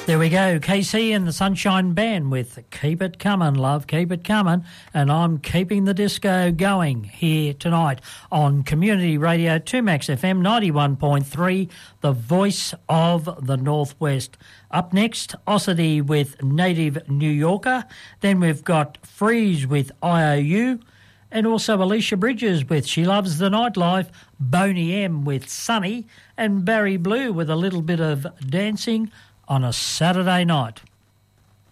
There we go, KC and the Sunshine Band with Keep It Comin', Love, Keep It Comin', and I'm keeping the disco going here tonight on Community Radio 2Max FM 91.3, the voice of the Northwest. Up next, Ossity with Native New Yorker, then we've got Freeze with IOU, and also Alicia Bridges with She Loves the Nightlife, Boney M with Sunny, and Barry Blue with a little bit of dancing on a Saturday night.